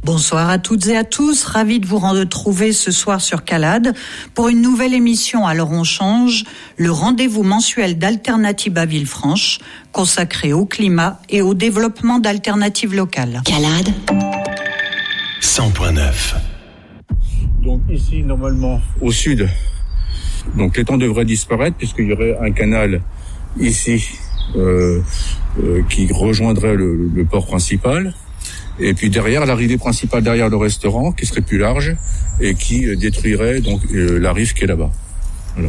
Bonsoir à toutes et à tous, ravi de vous retrouver ce soir sur Calade pour une nouvelle émission Alors on change, le rendez-vous mensuel d'Alternativa Villefranche consacré au climat et au développement d'alternatives locales. Calade 100.9. Donc ici, normalement, au sud, donc l'étang devrait disparaître puisqu'il y aurait un canal ici qui rejoindrait le port principal. Et puis derrière, l'arrivée principale derrière le restaurant, qui serait plus large et qui détruirait donc la rive qui est là-bas. Voilà.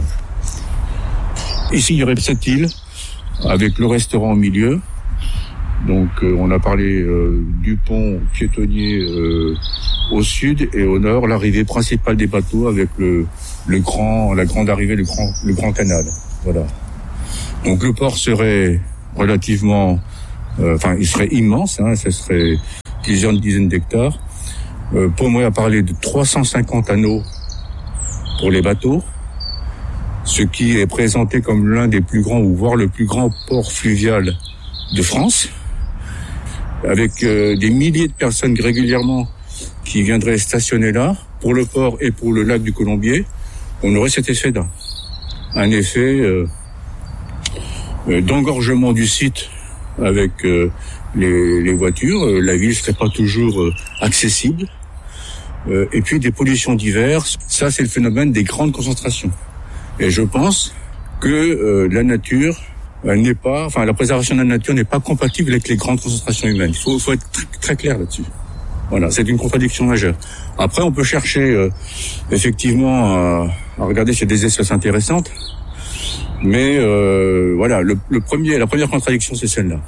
Ici, il y aurait cette île avec le restaurant au milieu. Donc, on a parlé du pont piétonnier au sud et au nord, l'arrivée principale des bateaux avec la grande arrivée, le grand canal. Voilà. Donc, le port serait relativement, il serait immense. Ça serait plusieurs dizaines d'hectares. Pour moi, à parler de 350 anneaux pour les bateaux, ce qui est présenté comme l'un des plus grands, ou voire le plus grand port fluvial de France, avec des milliers de personnes régulièrement qui viendraient stationner là, pour le port et pour le lac du Colombier. On aurait cet effet-là. Un effet d'engorgement du site avec les voitures, la ville serait pas toujours accessible, et puis des pollutions diverses. Ça, c'est le phénomène des grandes concentrations. Et je pense que la nature la préservation de la nature n'est pas compatible avec les grandes concentrations humaines. Il faut être très, très clair là-dessus. Voilà, c'est une contradiction majeure. Après, on peut chercher effectivement à regarder s'il y a des espèces intéressantes, mais la première contradiction, c'est celle-là.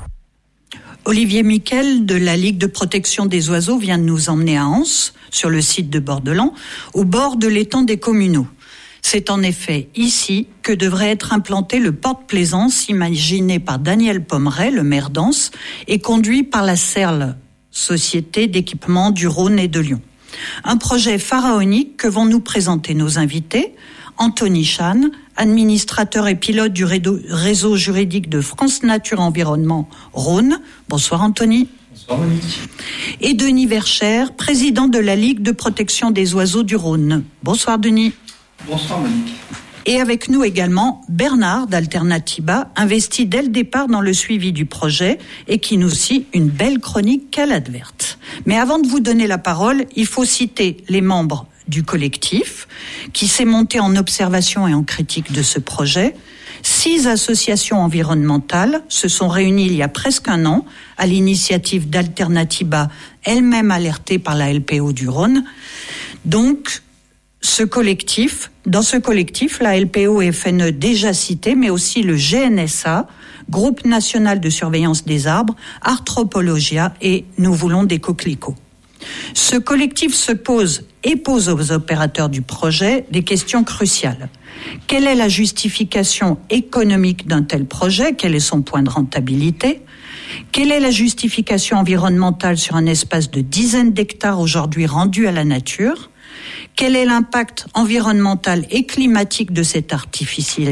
Olivier Miquel de la Ligue de protection des oiseaux vient de nous emmener à Anse, sur le site de Bordelan, au bord de l'étang des Communaux. C'est en effet ici que devrait être implanté le porte-plaisance imaginé par Daniel Pommeret, le maire d'Anse, et conduit par la CERL, Société d'équipement du Rhône et de Lyon. Un projet pharaonique que vont nous présenter nos invités, Anthony Chan, administrateur et pilote du réseau juridique de France Nature Environnement Rhône. Bonsoir Anthony. Bonsoir Monique. Et Denis Vercher, président de la Ligue de protection des oiseaux du Rhône. Bonsoir Denis. Bonsoir Monique. Et avec nous également Bernard d'Alternativa, investi dès le départ dans le suivi du projet et qui nous scie une belle chronique Calade verte. Mais avant de vous donner la parole, il faut citer les membres du collectif qui s'est monté en observation et en critique de ce projet. 6 associations environnementales se sont réunies il y a presque un an à l'initiative d'Alternativa, elle-même alertée par la LPO du Rhône. Donc, dans ce collectif, la LPO et FNE déjà citée, mais aussi le GNSA, Groupe National de Surveillance des Arbres, Arthropologia et Nous voulons des coquelicots. Ce collectif se pose et pose aux opérateurs du projet des questions cruciales. Quelle est la justification économique d'un tel projet ? Quel est son point de rentabilité ? Quelle est la justification environnementale sur un espace de dizaines d'hectares aujourd'hui rendu à la nature ? Quel est l'impact environnemental et climatique de cette artificialisation ?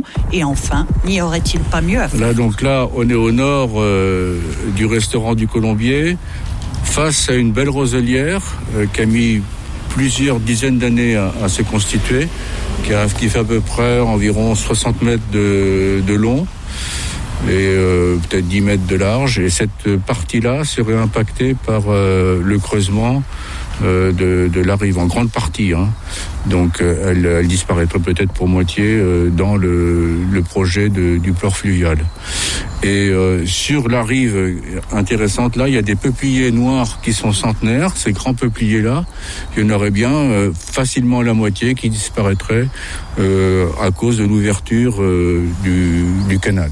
Et enfin, n'y aurait-il pas mieux à faire ? Là, on est au nord du restaurant du Colombier, face à une belle roselière qui a mis plusieurs dizaines d'années à se constituer, qui fait à peu près environ 60 mètres de long et peut-être 10 mètres de large. Et cette partie-là serait impactée par le creusement de la rive, en grande partie. Donc elle disparaîtrait peut-être pour moitié dans le projet du port fluvial. Et sur la rive intéressante, là, il y a des peupliers noirs qui sont centenaires. Ces grands peupliers-là, il y en aurait bien facilement la moitié qui disparaîtraient à cause de l'ouverture du canal.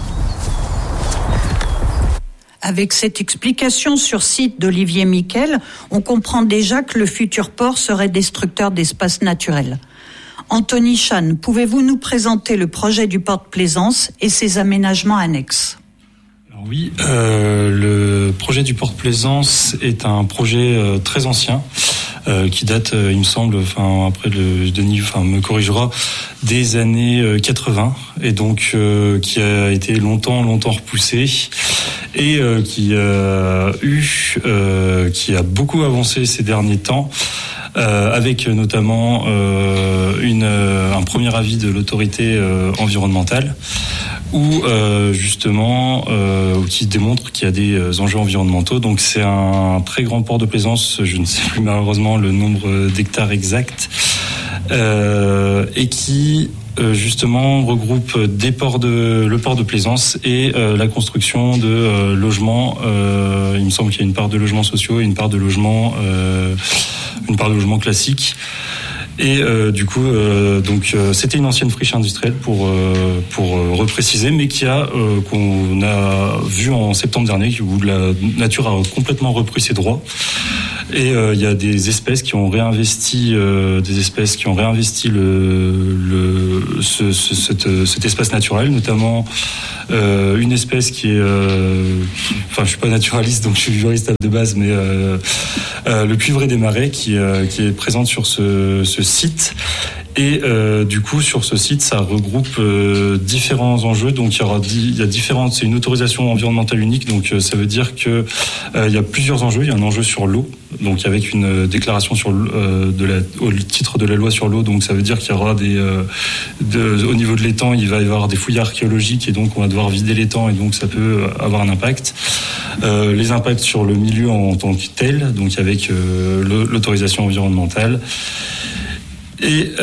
Avec cette explication sur site d'Olivier Miquel, on comprend déjà que le futur port serait destructeur d'espaces naturels. Anthony Chan, pouvez-vous nous présenter le projet du porte-plaisance et ses aménagements annexes ? Alors oui, le projet du porte-plaisance est un projet très ancien qui date, il me semble, après Denis me corrigera, des années 80 et donc qui a été longtemps repoussé et qui a eu qui a beaucoup avancé ces derniers temps, avec notamment un premier avis de l'autorité environnementale, où justement qui démontre qu'il y a des enjeux environnementaux. Donc c'est un très grand port de plaisance, je ne sais plus malheureusement le nombre d'hectares exacts, et qui justement regroupe le port de plaisance et la construction de logements. Il me semble qu'il y a une part de logements sociaux et une part de logements classiques. Et du coup, c'était une ancienne friche industrielle pour repréciser, mais qu'on a vu en septembre dernier, où la nature a complètement repris ses droits. Et il y a des espèces qui ont réinvesti, cet espace naturel, notamment une espèce qui est, je suis pas naturaliste donc je suis juriste de base, mais le cuivré des marais qui est présente sur ce site. Et du coup, sur ce site, ça regroupe différents enjeux. Donc, c'est une autorisation environnementale unique. Donc, ça veut dire que il y a plusieurs enjeux. Il y a un enjeu sur l'eau, donc avec une déclaration au titre de la loi sur l'eau. Donc, ça veut dire qu'il y aura au niveau de l'étang, il va y avoir des fouilles archéologiques et donc on va devoir vider l'étang et donc ça peut avoir un impact. Les impacts sur le milieu en tant que tel, donc avec l'autorisation environnementale. Et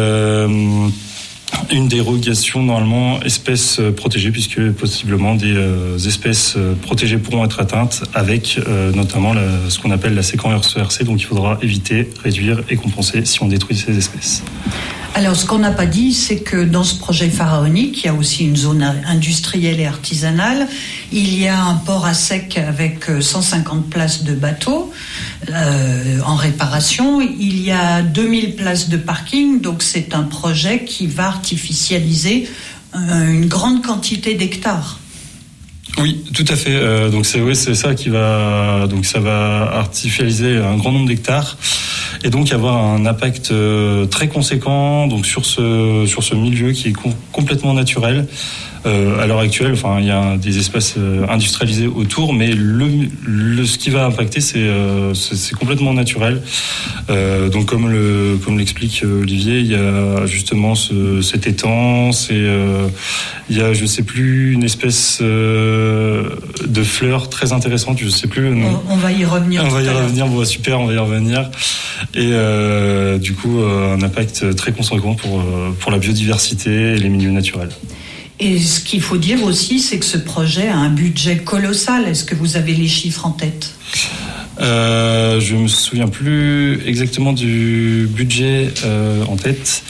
une dérogation normalement espèces protégées, puisque possiblement des espèces protégées pourront être atteintes avec notamment ce qu'on appelle la séquence ERC. Donc il faudra éviter, réduire et compenser si on détruit ces espèces. Alors, ce qu'on n'a pas dit, c'est que dans ce projet pharaonique, il y a aussi une zone industrielle et artisanale. Il y a un port à sec avec 150 places de bateaux en réparation. Il y a 2000 places de parking. Donc, c'est un projet qui va artificialiser une grande quantité d'hectares. Oui, tout à fait. Donc c'est ça qui va. Donc ça va artificialiser un grand nombre d'hectares et donc avoir un impact très conséquent donc sur ce milieu qui est complètement naturel. À l'heure actuelle, il y a des espaces industrialisés autour, mais ce qui va impacter, c'est complètement naturel. Donc comme l'explique Olivier, il y a justement cet étang, il y a, je sais plus, une espèce de fleur très intéressante, je sais plus le nom. On va y revenir. Bon, super, on va y revenir. Et du coup, un impact très conséquent pour la biodiversité et les milieux naturels. Et ce qu'il faut dire aussi, c'est que ce projet a un budget colossal. Est-ce que vous avez les chiffres en tête ? Je me souviens plus exactement du budget en tête.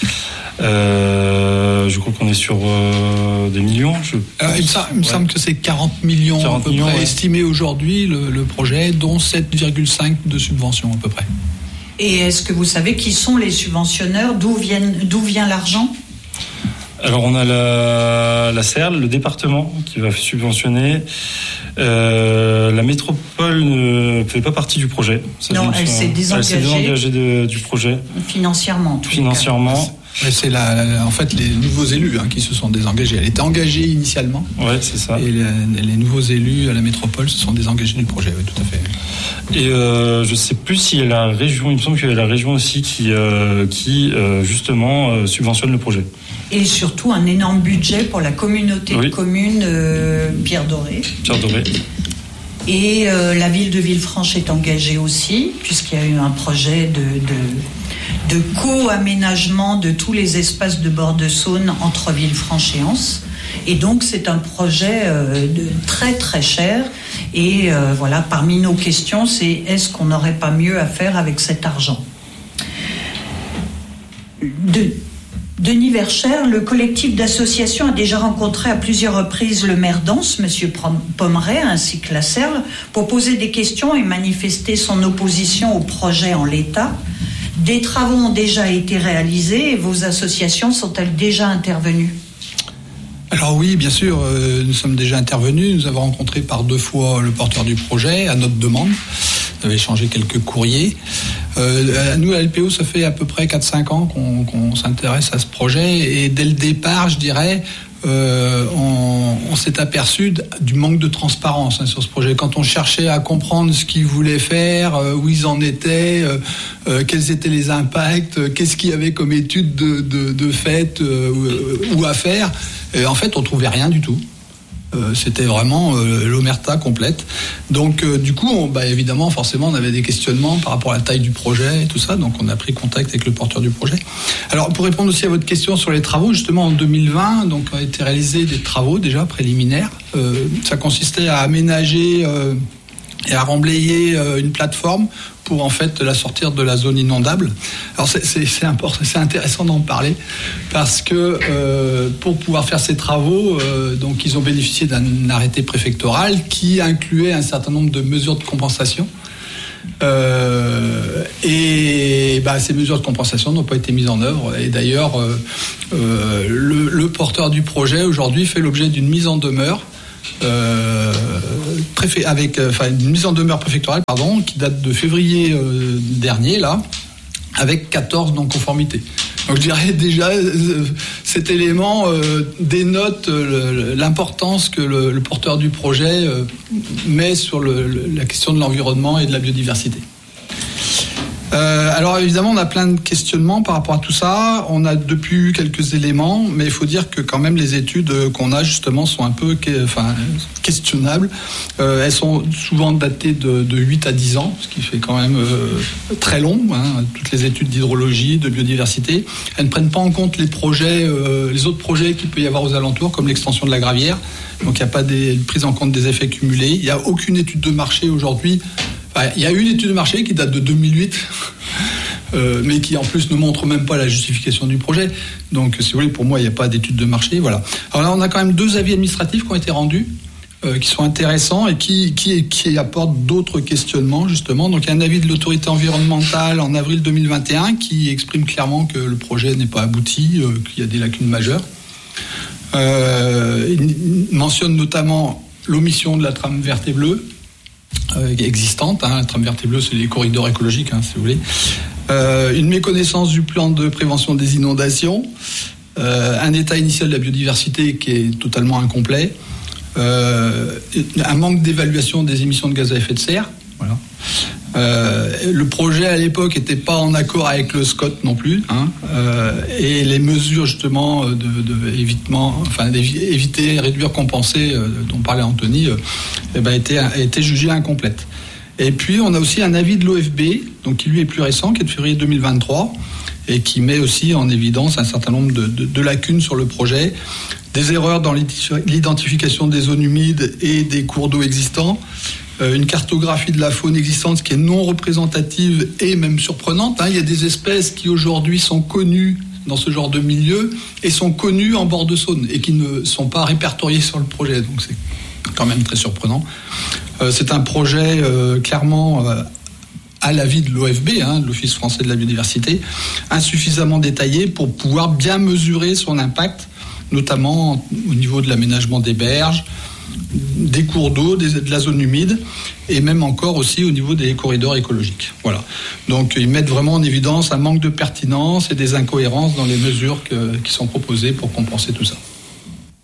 Je crois qu'on est sur des millions. Il me semble que c'est 40 millions à peu près estimé aujourd'hui le projet, dont 7,5 de subventions à peu près. Et est-ce que vous savez qui sont les subventionneurs ? D'où vient l'argent ? Alors on a la CERL, le département qui va subventionner. La métropole ne fait pas partie du projet. Non, elle s'est désengagée du projet. Financièrement. C'est en fait les nouveaux élus qui se sont désengagés. Elle était engagée initialement. Ouais, c'est ça. Et les nouveaux élus à la métropole se sont désengagés du projet. Oui, tout à fait. Et je sais plus s'il y a la région. Il me semble qu'il y a la région aussi qui justement subventionne le projet. Et surtout un énorme budget pour la communauté de communes Pierre Doré. Et la ville de Villefranche est engagée aussi, puisqu'il y a eu un projet de co-aménagement de tous les espaces de bord de Saône entre Villefranche et Anse. Et donc c'est un projet très très cher. Et voilà, parmi nos questions, c'est est-ce qu'on n'aurait pas mieux à faire avec cet argent ? Denis Verchères, le collectif d'associations a déjà rencontré à plusieurs reprises le maire d'Anse, M. Pommeret, ainsi que la CERL, pour poser des questions et manifester son opposition au projet en l'état. Des travaux ont déjà été réalisés et vos associations sont-elles déjà intervenues ? Alors oui, bien sûr, nous sommes déjà intervenus. Nous avons rencontré par 2 fois le porteur du projet à notre demande. Nous avons échangé quelques courriers. Nous, à LPO, ça fait à peu près 4-5 ans qu'on s'intéresse à ce projet. Et dès le départ, je dirais, on s'est aperçu du manque de transparence sur ce projet. Quand on cherchait à comprendre ce qu'ils voulaient faire, où ils en étaient, quels étaient les impacts, qu'est-ce qu'il y avait comme études de fait ou à faire, et en fait on trouvait rien du tout. C'était vraiment l'omerta complète. Donc du coup, évidemment, forcément, on avait des questionnements par rapport à la taille du projet et tout ça. Donc on a pris contact avec le porteur du projet. Alors pour répondre aussi à votre question sur les travaux, justement en 2020, donc ont été réalisés des travaux déjà préliminaires. Ça consistait à aménager et à remblayer une plateforme pour en fait la sortir de la zone inondable. Alors c'est important, c'est intéressant d'en parler parce que pour pouvoir faire ces travaux, donc ils ont bénéficié d'un arrêté préfectoral qui incluait un certain nombre de mesures de compensation. Et ces mesures de compensation n'ont pas été mises en œuvre. Et d'ailleurs, le porteur du projet aujourd'hui fait l'objet d'une mise en demeure. Une mise en demeure préfectorale, qui date de février dernier, là, avec 14 non-conformités. Donc je dirais déjà, cet élément dénote l'importance que le porteur du projet met sur la question de l'environnement et de la biodiversité. Alors évidemment, on a plein de questionnements par rapport à tout ça. On a depuis eu quelques éléments, mais il faut dire que quand même les études qu'on a justement sont un peu questionnables. Elles sont souvent datées de 8 à 10 ans, ce qui fait quand même très long. Toutes les études d'hydrologie, de biodiversité, elles ne prennent pas en compte les projets, les autres projets qu'il peut y avoir aux alentours, comme l'extension de la gravière. Donc il n'y a pas de prise en compte des effets cumulés. Il n'y a aucune étude de marché aujourd'hui. Il y a une étude de marché qui date de 2008, mais qui en plus ne montre même pas la justification du projet. Donc, si vous voulez, pour moi, il n'y a pas d'étude de marché. Voilà. Alors là, on a quand même 2 avis administratifs qui ont été rendus, qui sont intéressants et qui apportent d'autres questionnements, justement. Donc, il y a un avis de l'autorité environnementale en avril 2021 qui exprime clairement que le projet n'est pas abouti, qu'il y a des lacunes majeures. Il mentionne notamment l'omission de la trame verte et bleue, existante. La trame verte et bleue, c'est les corridors écologiques, si vous voulez. Une méconnaissance du plan de prévention des inondations, un état initial de la biodiversité qui est totalement incomplet, un manque d'évaluation des émissions de gaz à effet de serre. Voilà. Le projet à l'époque n'était pas en accord avec le SCOT non plus, et les mesures justement éviter, réduire, compenser, dont parlait Anthony, étaient jugées incomplètes. Et puis on a aussi un avis de l'OFB, donc qui lui est plus récent, qui est de février 2023, et qui met aussi en évidence un certain nombre de lacunes sur le projet, des erreurs dans l'identification des zones humides et des cours d'eau existants, une cartographie de la faune existante qui est non représentative et même surprenante. Il y a des espèces qui aujourd'hui sont connues dans ce genre de milieu et sont connues en bord de Saône et qui ne sont pas répertoriées sur le projet. Donc c'est quand même très surprenant. C'est un projet clairement à l'avis de l'OFB, l'Office français de la biodiversité, insuffisamment détaillé pour pouvoir bien mesurer son impact, notamment au niveau de l'aménagement des berges, des cours d'eau, de la zone humide, et même encore aussi au niveau des corridors écologiques. Voilà. Donc ils mettent vraiment en évidence un manque de pertinence et des incohérences dans les mesures qui sont proposées pour compenser tout ça.